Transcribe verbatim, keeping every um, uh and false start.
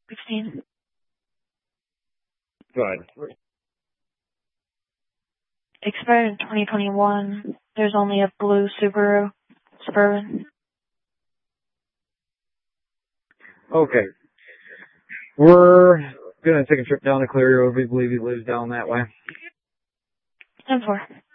sixteen. Go ahead. Expired in twenty twenty-one. There's only a blue Subaru Suburban. Okay. We're going to take a trip down to Clear Road. We believe he lives down that way. ten four.